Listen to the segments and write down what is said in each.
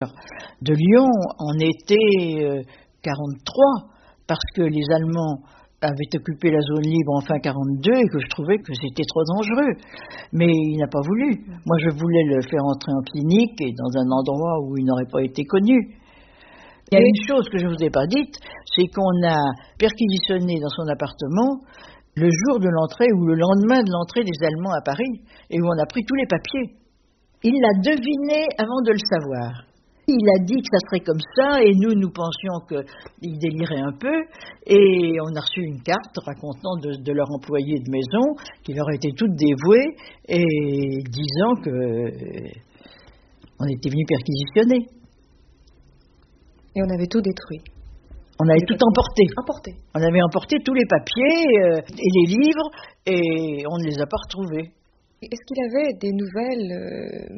de Lyon en été 43, parce que les Allemands avaient occupé la zone libre en fin 42 et que je trouvais que c'était trop dangereux. Mais il n'a pas voulu. Moi, je voulais le faire entrer en clinique et dans un endroit où il n'aurait pas été connu. Il y a une chose que je ne vous ai pas dite, c'est qu'on a perquisitionné dans son appartement le jour de l'entrée ou le lendemain de l'entrée des Allemands à Paris et où on a pris tous les papiers. Il l'a deviné avant de le savoir. Il a dit que ça serait comme ça et nous pensions qu'il délirait un peu et on a reçu une carte racontant de leur employé de maison qui leur était toute dévouée et disant qu'on était venu perquisitionner. Et on avait tout détruit. On avait tout emporté. On avait emporté tous les papiers et les livres et on ne les a pas retrouvés. Est-ce qu'il avait des nouvelles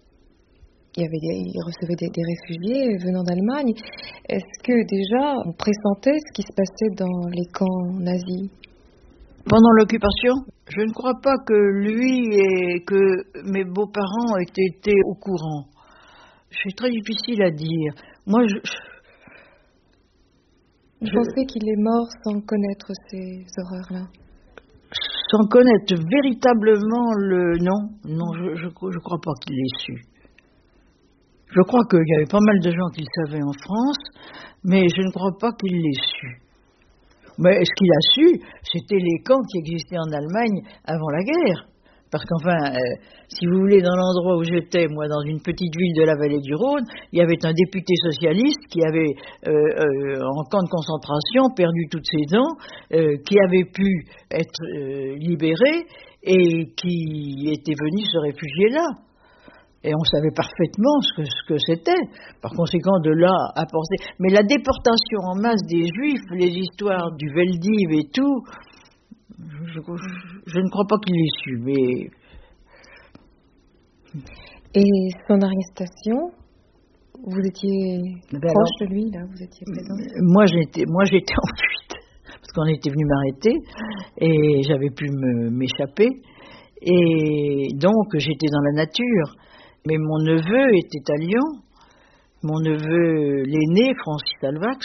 il recevait des réfugiés venant d'Allemagne. Est-ce que déjà on pressentait ce qui se passait dans les camps nazis? Pendant l'occupation, je ne crois pas que lui et que mes beaux-parents aient été au courant. C'est très difficile à dire. Moi, je pensais qu'il est mort sans connaître ces horreurs-là. Sans connaître véritablement Non, je crois pas qu'il l'ait su. Je crois qu'il y avait pas mal de gens qui le savaient en France, mais je ne crois pas qu'il l'ait su. Mais ce qu'il a su, c'était les camps qui existaient en Allemagne avant la guerre. Parce qu'enfin, si vous voulez, dans l'endroit où j'étais, moi, dans une petite ville de la vallée du Rhône, il y avait un député socialiste qui avait, en camp de concentration, perdu toutes ses dents, qui avait pu être libéré et qui était venu se réfugier là. Et on savait parfaitement ce que c'était. Par conséquent, de là à penser... Mais la déportation en masse des Juifs, les histoires du Veldiv et tout, je ne crois pas qu'il l'ait su, mais... Et son arrestation, vous étiez proche de lui, là, vous étiez présent? Moi, j'étais en fuite, parce qu'on était venu m'arrêter, et j'avais pu m'échapper. Et donc, j'étais dans la nature. Mais mon neveu était à Lyon, mon neveu l'aîné, Francis Alvax,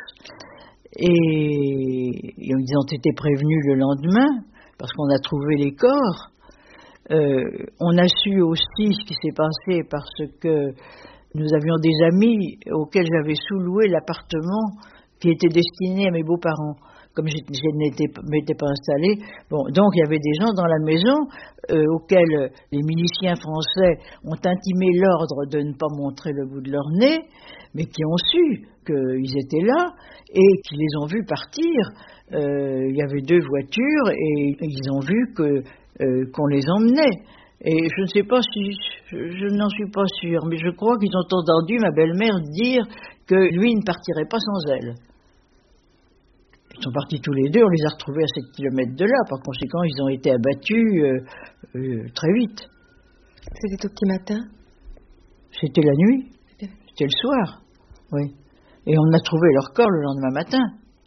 et ils ont été prévenus le lendemain, parce qu'on a trouvé les corps. On a su aussi ce qui s'est passé parce que nous avions des amis auxquels j'avais sous-loué l'appartement qui était destiné à mes beaux-parents. Comme je m'étais pas installée. Bon, donc il y avait des gens dans la maison auxquels les miliciens français ont intimé l'ordre de ne pas montrer le bout de leur nez, mais qui ont su qu'ils étaient là et qui les ont vus partir. Il y avait 2 voitures et ils ont vu qu'on les emmenait. Et je ne sais pas si, je n'en suis pas sûre, mais je crois qu'ils ont entendu ma belle-mère dire que lui ne partirait pas sans elle. Ils sont partis tous les 2, on les a retrouvés à 7 km de là. Par conséquent, ils ont été abattus très vite. C'était au petit matin? C'était la nuit. C'était le soir, oui. Et on a trouvé leur corps le lendemain matin.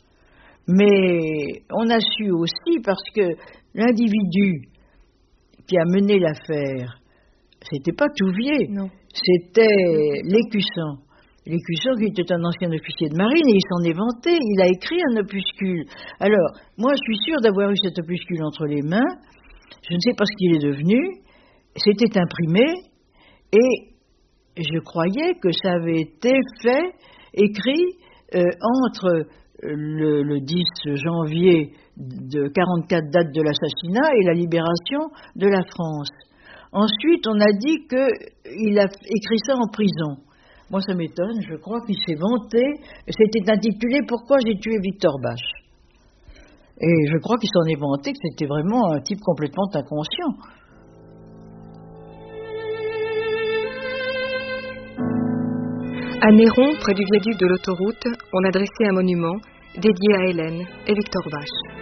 Mais on a su aussi parce que l'individu qui a mené l'affaire, c'était pas Touvier, non. C'était Lécussan. Lécussan, qui était un ancien officier de marine, et il s'en est vanté, il a écrit un opuscule. Alors, moi, je suis sûre d'avoir eu cet opuscule entre les mains, je ne sais pas ce qu'il est devenu, c'était imprimé, et je croyais que ça avait été écrit entre le 10 janvier de 44, date de l'assassinat, et la libération de la France. Ensuite, on a dit qu'il a écrit ça en prison. Moi, ça m'étonne, je crois qu'il s'est vanté. C'était intitulé « Pourquoi j'ai tué Victor Bache ?» Et je crois qu'il s'en est vanté, que c'était vraiment un type complètement inconscient. À Néron, près du viaduc de l'autoroute, on a dressé un monument dédié à Hélène et Victor Bache.